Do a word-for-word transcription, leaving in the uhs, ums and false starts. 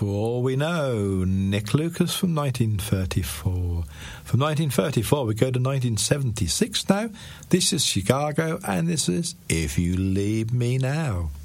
For All We Know, Nick Lucas from nineteen thirty-four. From nineteen thirty-four we go to nineteen seventy-six now. This is Chicago and this is If You Leave Me Now.